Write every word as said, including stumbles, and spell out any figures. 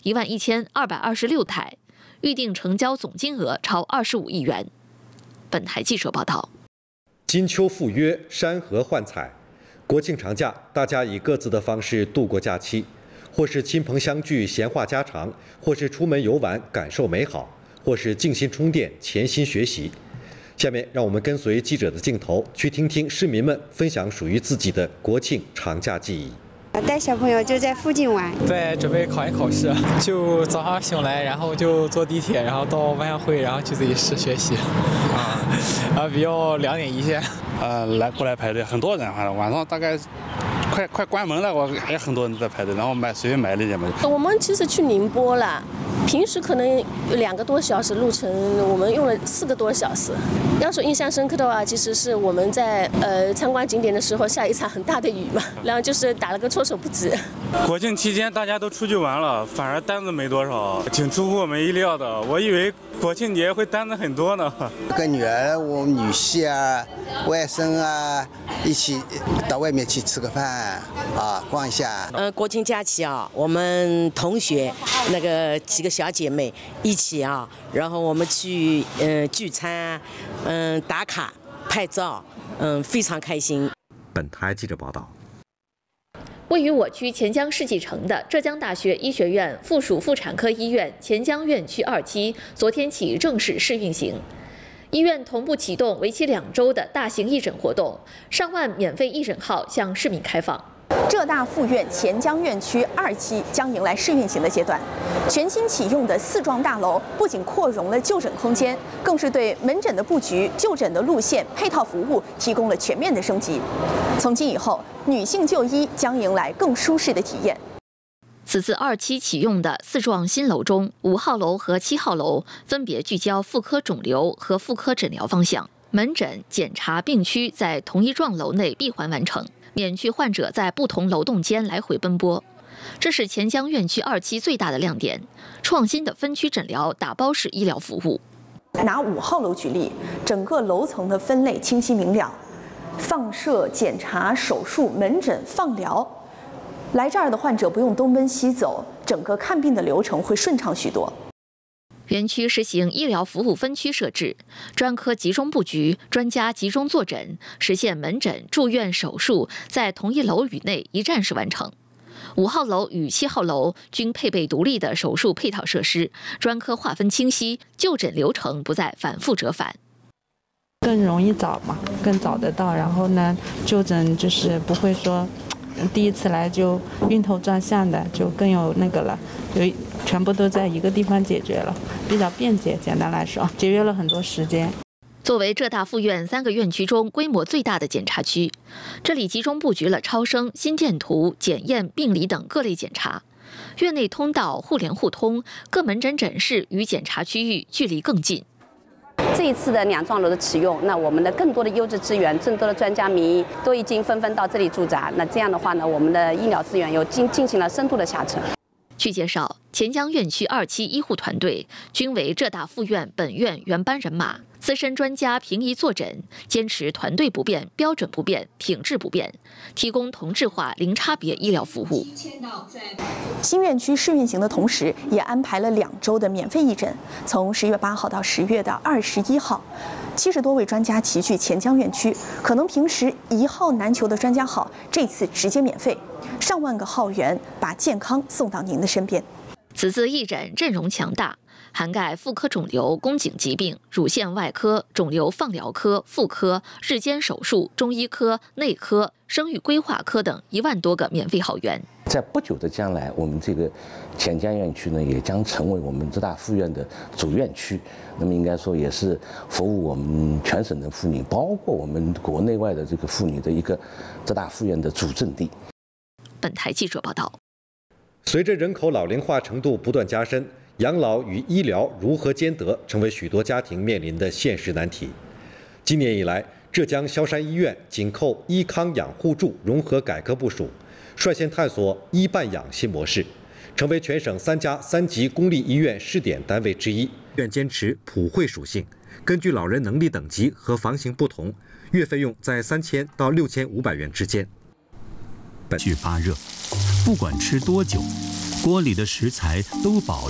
一万一千二百二十六台，预定成交总金额超二十五亿元。本台记者报道。 金秋赴约，山河幻彩。国庆长假，大家以各自的方式度过假期，或是亲朋相聚闲话家常，或是出门游玩感受美好，或是静心充电潜心学习。下面让我们跟随记者的镜头，去听听市民们分享属于自己的国庆长假记忆。 带小朋友就在附近玩， 在准备考研考试，就早上醒来，然后就坐地铁，然后到万象汇，然后去自习室学习。啊，啊，比较两点一线。 呃，来过来排队，很多人，反正晚上大概快快关门了，我还有很多人在排队，然后买随便买了一点嘛。 我们其实去宁波了，平时可能有两个多小时路程，我们用了四个多小时。要说印象深刻的话，其实是我们在呃参观景点的时候下一场很大的雨嘛，然后就是打了个措手不及。 国庆期间大家都出去玩了，反而单子没多少，挺出乎我们意料的。我以为国庆节会单子很多呢。 跟女儿、我女婿啊、外甥啊一起到外面去吃个饭啊，逛一下。 呃，国庆假期啊，我们同学那个几个小姐妹一起啊，然后我们去呃聚餐，嗯、呃、打卡拍照，嗯、呃、非常开心。 本台记者报道。 位于我区钱江世纪城的浙江大学医学院附属妇产科医院钱江院区二期，昨天起正式试运行。医院同步启动为期两周的大型义诊活动，上万免费义诊号向市民开放。 浙大附院钱江院区二期将迎来试运行的阶段。全新启用的四幢大楼不仅扩容了就诊空间，更是对门诊的布局、就诊的路线、配套服务提供了全面的升级。从今以后，女性就医将迎来更舒适的体验。 此次二期启用的四幢新楼中，五号楼和七号楼分别聚焦妇科肿瘤和妇科诊疗方向，门诊、检查、病区在同一幢楼内闭环完成，免去患者在不同楼栋间来回奔波。这是钱江院区二期最大的亮点，创新的分区诊疗打包式医疗服务。 拿五号楼举例，整个楼层的分类清晰明了，放射、检查、手术、门诊、放疗。来这儿的患者不用东奔西走，整个看病的流程会顺畅许多。 园区实行医疗服务分区设置，专科集中布局，专家集中坐诊，实现门诊、住院、手术在同一楼宇内一站式完成。五号楼与七号楼均配备独立的手术配套设施，专科划分清晰，就诊流程不再反复折返。 更容易找嘛，更找得到，然后呢，就诊就是不会说第一次来就晕头转向的，就更有那个了，就全部都在一个地方解决了，比较便捷。简单来说，节约了很多时间。 作为浙大附院三个院区中规模最大的检查区，这里集中布局了超声、心电图、检验、病理等各类检查。院内通道互联互通，各门诊诊室与检查区域距离更近。 这一次的两幢楼的启用，那我们的更多的优质资源、更多的专家名医都已经纷纷到这里驻扎。那这样的话呢，我们的医疗资源又进进行了深度的下沉。 据介绍，钱江院区二期医护团队均为浙大附院本院原班人马，资深专家平移坐诊，坚持团队不变、标准不变、品质不变，提供同质化、零差别医疗服务。 新院区试运行的同时，也安排了两周的免费义诊，从十月八号到十月的二十一号，七十多位专家齐聚钱江院区，可能平时一号难求的专家号，这次直接免费，上万个号源把健康送到您的身边。 此次义诊阵容强大，涵盖妇科肿瘤、宫颈疾病、乳腺外科、肿瘤放疗科、妇科、日间手术、中医科、内科、生育规划科等一万多个免费号源。 在不久的将来，我们这个钱江院区呢，也将成为我们浙大附院的主院区。那么应该说，也是服务我们全省的妇女，包括我们国内外的这个妇女的一个浙大附院的主阵地。 本台记者报道。 随着人口老龄化程度不断加深，养老与医疗如何兼得，成为许多家庭面临的现实难题。今年以来，浙江萧山医院紧扣医康养互助融合改革部署，率先探索医伴养新模式，成为全省三家三级公立医院试点单位之一。院坚持普惠属性，根据老人能力等级和房型不同，月费用在三千到六千五百元之间。 去发热，不管吃多久， 锅里的食材都保